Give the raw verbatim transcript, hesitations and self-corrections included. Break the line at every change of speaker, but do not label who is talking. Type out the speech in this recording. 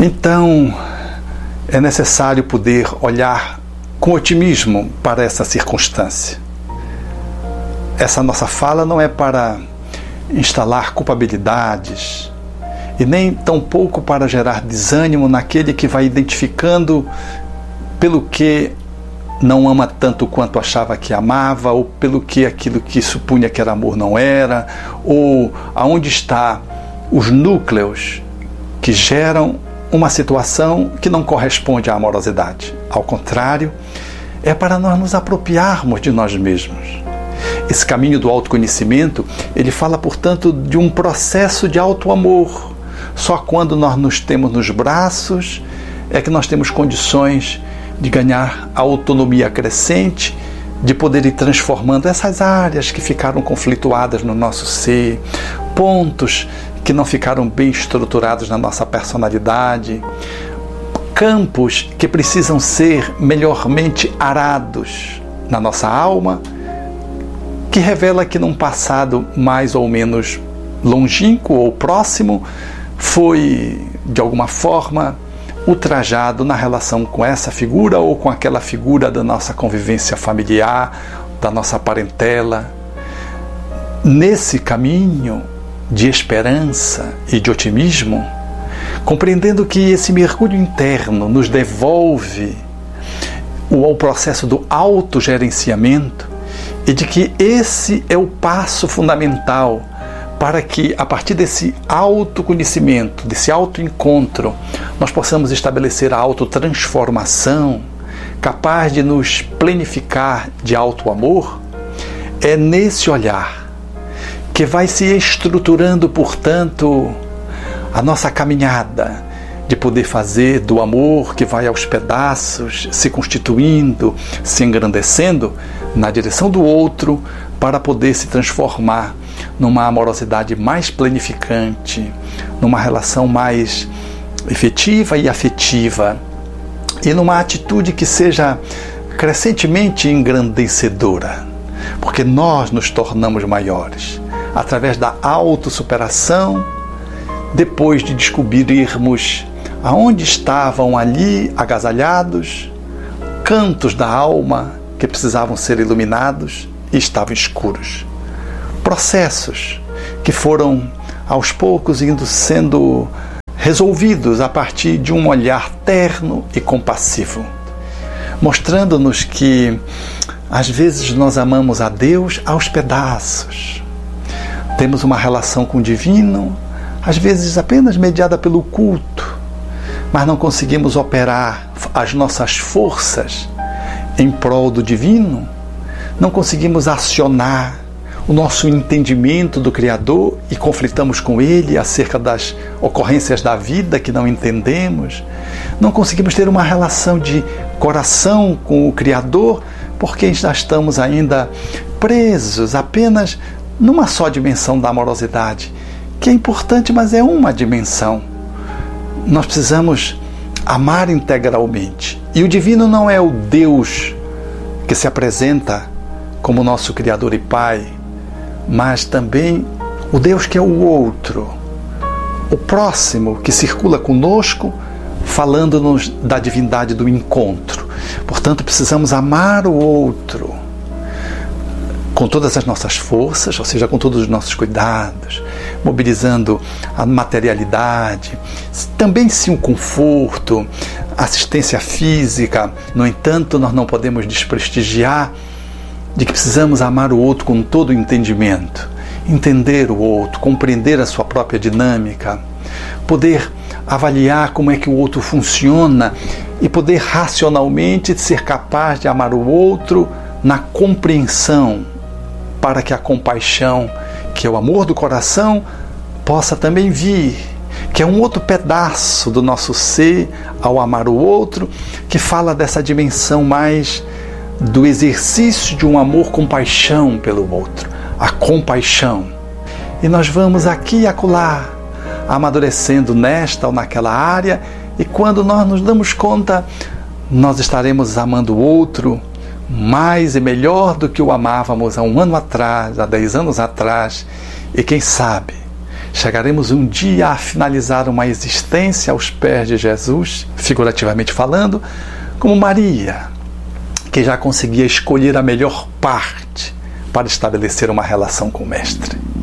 Então, é necessário poder olhar com otimismo para essa circunstância. Essa nossa fala não é para instalar culpabilidades e nem tampouco para gerar desânimo naquele que vai identificando pelo que não ama tanto quanto achava que amava, ou pelo que aquilo que supunha que era amor não era, ou aonde está os núcleos que geram uma situação que não corresponde à amorosidade. Ao contrário, é para nós nos apropriarmos de nós mesmos. Esse caminho do autoconhecimento, ele fala, portanto, de um processo de auto-amor. Só quando nós nos temos nos braços é que nós temos condições de ganhar a autonomia crescente, de poder ir transformando essas áreas que ficaram conflituadas no nosso ser, pontos que não ficaram bem estruturados na nossa personalidade, campos que precisam ser melhormente arados na nossa alma, que revela que num passado mais ou menos longínquo ou próximo foi, de alguma forma, ultrajado na relação com essa figura ou com aquela figura da nossa convivência familiar, da nossa parentela. Nesse caminho de esperança e de otimismo, compreendendo que esse mergulho interno nos devolve o processo do autogerenciamento e de que esse é o passo fundamental para que, a partir desse autoconhecimento, desse autoencontro, nós possamos estabelecer a autotransformação capaz de nos plenificar de auto-amor. É nesse olhar que vai se estruturando, portanto, a nossa caminhada de poder fazer do amor que vai aos pedaços, se constituindo, se engrandecendo na direção do outro, para poder se transformar numa amorosidade mais planificante, numa relação mais efetiva e afetiva, e numa atitude que seja crescentemente engrandecedora, porque nós nos tornamos maiores através da autossuperação, depois de descobrirmos aonde estavam ali agasalhados cantos da alma que precisavam ser iluminados e estavam escuros. Processos que foram aos poucos indo sendo resolvidos a partir de um olhar terno e compassivo, mostrando-nos que às vezes nós amamos a Deus aos pedaços. Temos uma relação com o divino, às vezes apenas mediada pelo culto, mas não conseguimos operar as nossas forças em prol do divino, não conseguimos acionar o nosso entendimento do Criador e conflitamos com Ele acerca das ocorrências da vida que não entendemos, não conseguimos ter uma relação de coração com o Criador, porque já estamos ainda presos apenas numa só dimensão da amorosidade, que é importante, mas é uma dimensão. Nós precisamos amar integralmente. E o divino não é o Deus que se apresenta como nosso Criador e Pai, mas também o Deus que é o outro, o próximo que circula conosco, falando-nos da divindade do encontro. Portanto, precisamos amar o outro com todas as nossas forças, ou seja, com todos os nossos cuidados, mobilizando a materialidade, também sim o conforto, assistência física. No entanto, nós não podemos desprestigiar de que precisamos amar o outro com todo o entendimento, entender o outro, compreender a sua própria dinâmica, poder avaliar como é que o outro funciona e poder racionalmente ser capaz de amar o outro na compreensão, para que a compaixão, que é o amor do coração, possa também vir, que é um outro pedaço do nosso ser ao amar o outro, que fala dessa dimensão mais do exercício de um amor com paixão pelo outro, a compaixão. E nós vamos aqui e acolá, amadurecendo nesta ou naquela área, e quando nós nos damos conta, nós estaremos amando o outro mais e melhor do que o amávamos há um ano atrás, há dez anos atrás, e quem sabe, Chegaremos um dia a finalizar uma existência aos pés de Jesus, figurativamente falando, como Maria, que já conseguia escolher a melhor parte para estabelecer uma relação com o Mestre.